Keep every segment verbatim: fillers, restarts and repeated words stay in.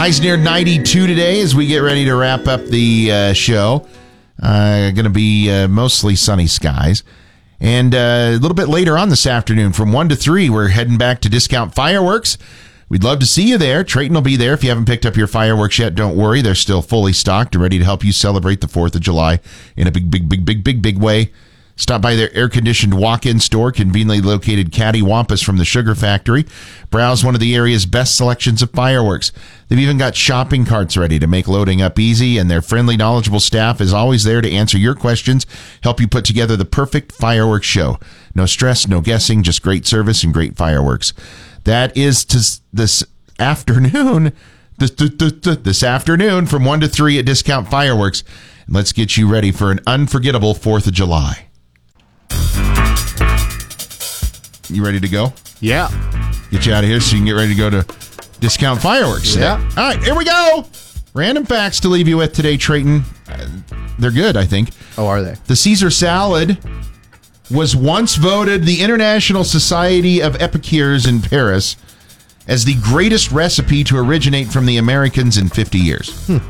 Highs near ninety-two today as we get ready to wrap up the uh, show. Uh, going to be uh, mostly sunny skies. And uh, a little bit later on this afternoon, from one to three, we're heading back to Discount Fireworks. We'd love to see you there. Trayton will be there. If you haven't picked up your fireworks yet, don't worry. They're still fully stocked and ready to help you celebrate the fourth of July in a big, big, big, big, big, big way. Stop by their air-conditioned walk-in store, conveniently located cattywampus from the Sugar Factory. Browse one of the area's best selections of fireworks. They've even got shopping carts ready to make loading up easy, and their friendly, knowledgeable staff is always there to answer your questions, help you put together the perfect fireworks show. No stress, no guessing, just great service and great fireworks. That is to this afternoon, this, this, this afternoon from one to three at Discount Fireworks. And let's get you ready for an unforgettable fourth of July. You ready to go? Yeah. Get you out of here so you can get ready to go to Discount Fireworks. Yeah. All right, here we go. Random facts to leave you with today, Trayton. Uh, they're good, I think. Oh, are they? The Caesar salad was once voted the International Society of Epicures in Paris as the greatest recipe to originate from the Americans in fifty years. Hmm.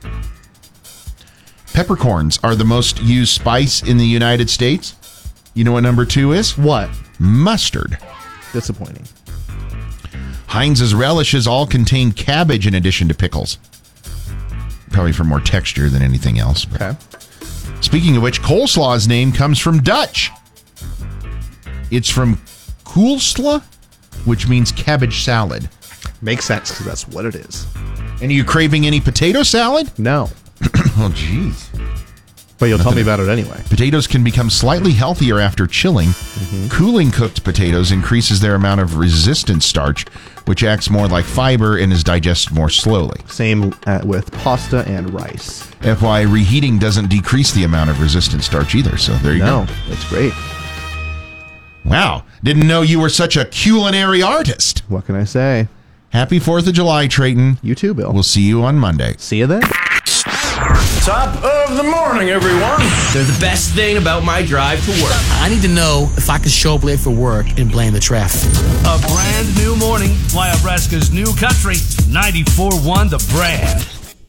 Peppercorns are the most used spice in the United States. You know what number two is? What? Mustard. Disappointing. Heinz's relishes all contain cabbage in addition to pickles. Probably for more texture than anything else. Okay. Speaking of which, coleslaw's name comes from Dutch. It's from koolsla, which means cabbage salad. Makes sense because that's what it is. And are you craving any potato salad? No. Oh, jeez. But you'll Nothing. tell me about it anyway. Potatoes can become slightly healthier after chilling. Mm-hmm. Cooling cooked potatoes increases their amount of resistant starch, which acts more like fiber and is digested more slowly. Same uh, with pasta and rice. F Y I, reheating doesn't decrease the amount of resistant starch either, so there you no, go. No, that's great. Wow. Didn't know you were such a culinary artist. What can I say? Happy fourth of July, Trayton. You too, Bill. We'll see you on Monday. See you then. Top of the morning, everyone. They're the best thing about my drive to work. I need to know if I can show up late for work and blame the traffic. A brand new morning. Fly Nebraska's new country. ninety-four point one The Brand.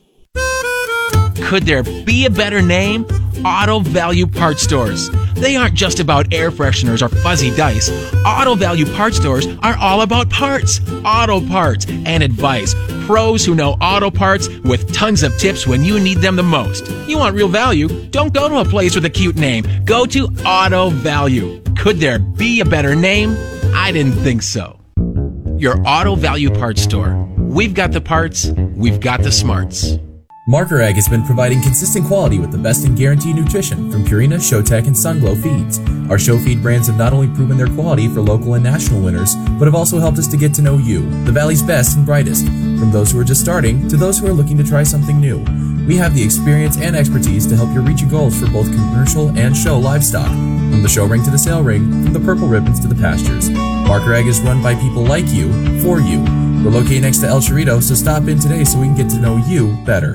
Could there be a better name? Auto Value Parts Stores. They aren't just about air fresheners or fuzzy dice. Auto Value Parts Stores are all about parts, auto parts, and advice. Pros who know auto parts with tons of tips when you need them the most. You want real value? Don't go to a place with a cute name. Go to Auto Value. Could there be a better name? I didn't think so. Your Auto Value Parts Store. We've got the parts. We've got the smarts. Marker Ag has been providing consistent quality with the best in guaranteed nutrition from Purina, Showtech, and Sunglow feeds. Our Show Feed brands have not only proven their quality for local and national winners, but have also helped us to get to know you, the Valley's best and brightest. From those who are just starting to those who are looking to try something new. We have the experience and expertise to help you reach your goals for both commercial and show livestock. From the show ring to the sale ring, from the purple ribbons to the pastures. Marker Ag is run by people like you, for you. We're located next to El Chorrito, so stop in today so we can get to know you better.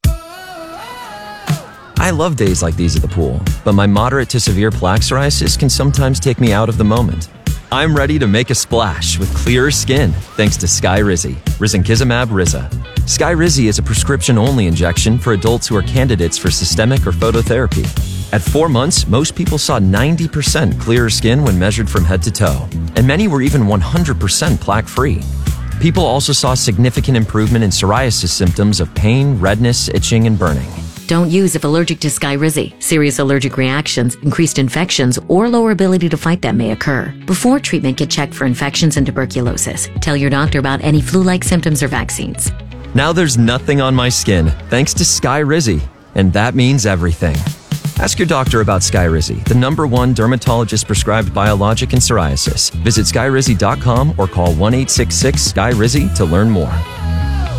I love days like these at the pool, but my moderate to severe plaque psoriasis can sometimes take me out of the moment. I'm ready to make a splash with clearer skin thanks to Skyrizi, risankizumab Riza. Skyrizi is a prescription-only injection for adults who are candidates for systemic or phototherapy. At four months, most people saw ninety percent clearer skin when measured from head to toe, and many were even one hundred percent plaque-free. People also saw significant improvement in psoriasis symptoms of pain, redness, itching, and burning. Don't use if allergic to Skyrizi. Serious allergic reactions, increased infections, or lower ability to fight them may occur. Before treatment, get checked for infections and tuberculosis. Tell your doctor about any flu-like symptoms or vaccines. Now there's nothing on my skin thanks to Skyrizi, and that means everything. Ask your doctor about Skyrizi, the number one dermatologist-prescribed biologic in psoriasis. Visit skyrizi dot com or call one eight six six, S K Y R I Z I to learn more.